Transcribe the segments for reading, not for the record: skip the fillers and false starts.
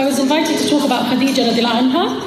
I was invited to talk about Khadija radiallahu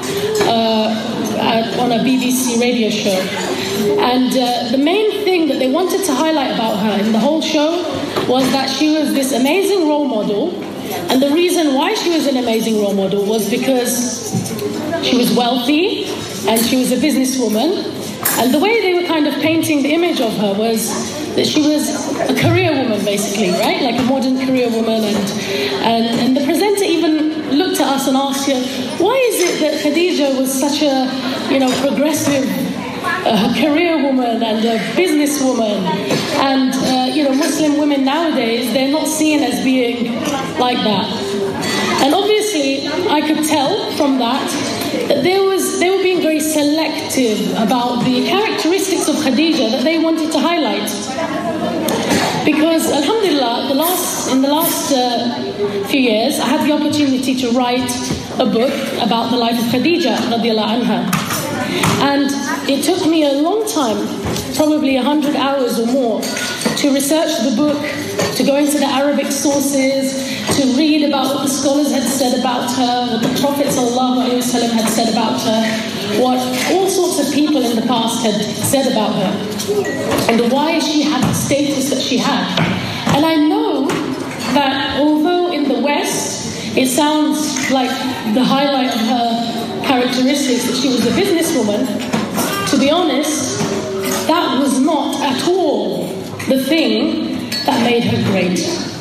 anha on a BBC radio show. And the main thing that they wanted to highlight about her in the whole show was that she was this amazing role model. And the reason why she was an amazing role model was because she was wealthy and she was a businesswoman. And the way they were kind of painting the image of her was that she was a career woman, basically, right? Like a modern career woman. And the presenter even looked at us and asked her, why is it that Khadija was such a, progressive career woman and a businesswoman? And, Muslim women nowadays, they're not seen as being like that. And obviously, I could tell from that they were being very selective about the characteristics of Khadija that they wanted to highlight. Because, alhamdulillah, in the last few years, I had the opportunity to write a book about the life of Khadija radiallahu anha. And it took me a long time, probably 100 hours or more, to research the book, to go into the Arabic sources, to read about what the scholars had said about her, what the Prophet ﷺ had said about her, what all sorts of people in the past had said about her, and why she had the status that she had. And I know that although in the West it sounds like the highlight of her characteristics that she was a businesswoman, to be honest, that was not at all the thing that made her great.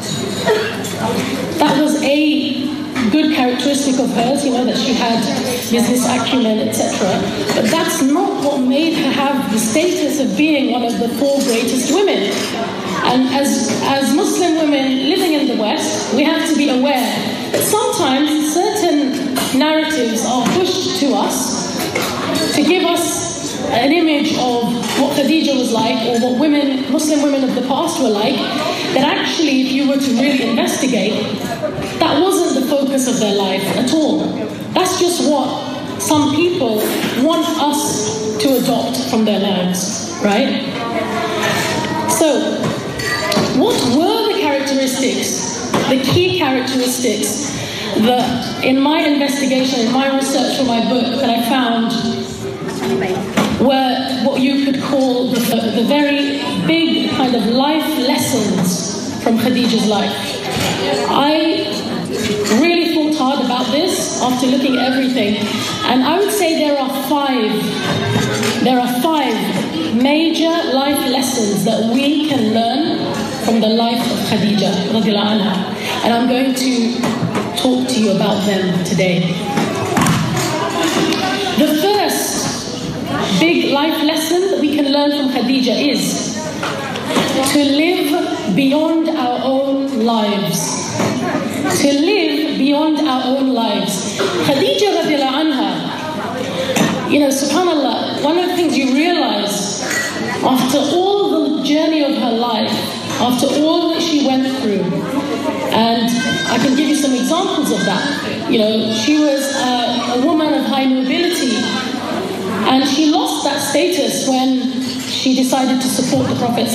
That was a good characteristic of hers, that she had business acumen, etc. But that's not what made her have the status of being one of the 4 greatest women. And as Muslim women living in the West, we have to be aware that sometimes certain narratives are pushed to us to give us an image of what Khadija was like, or what Muslim women of the past were like, that actually, if you were to really investigate, that wasn't the focus of their life at all. That's just what some people want us to adopt from their lives, right? So, what were the characteristics, the key characteristics that in my investigation, in my research for my book, that I found were what you could call the very big kind of life lessons from Khadija's life? I really thought hard about this after looking at everything, and I would say there are five major life lessons that we can learn from the life of Khadija radiallahu anha, and I'm going to talk to you about them today. The first big life lesson that we can learn from Khadija is to live beyond our own lives. To live beyond our own lives. Khadija radiallahu anha, subhanAllah, one of the things you realize after all the journey of her life, after all that she went through, and I can give you some examples of that. She was a woman of high nobility, and she lost that status when she decided to support the Prophet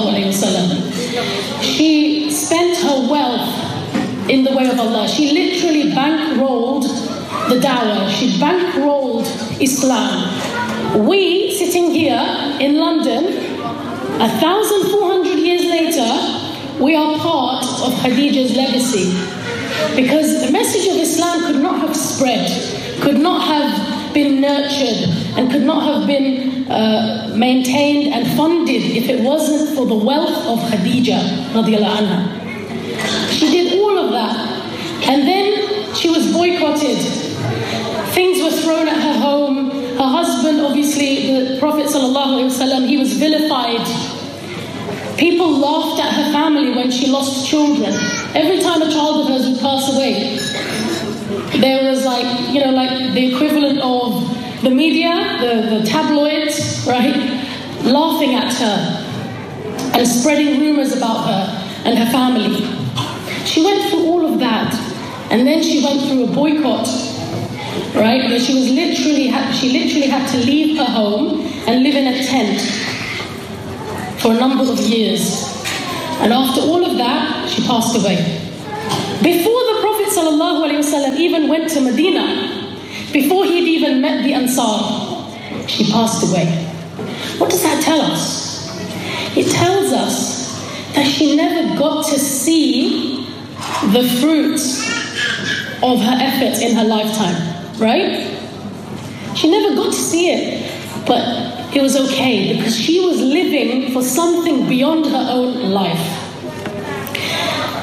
ﷺ. She spent her wealth in the way of Allah. She literally bankrolled the dawah. She bankrolled Islam. We, sitting here in London, 1,400 years later, we are part of Khadija's legacy. Because the message of Islam could not have spread, could not have been nurtured, and could not have been maintained and funded if it wasn't for the wealth of Khadija radiallahu anha. She did all of that, and then she was boycotted. Things were thrown at her home. Her husband, obviously, the Prophet ﷺ, he was vilified. People laughed at her family when she lost children. Every time a child of hers would pass away, there was like the equivalent of the media, the tabloids, right, laughing at her and spreading rumors about her and her family. She went through all of that, and then she went through a boycott, right, where she literally had to leave her home and live in a tent for a number of years. And after all of that, she passed away. Before the Prophet ﷺ even went to Medina, before he'd even met the Ansar, she passed away. What does that tell us? It tells us that she never got to see the fruits of her efforts in her lifetime, right? She never got to see it, but it was okay because she was living for something beyond her own life.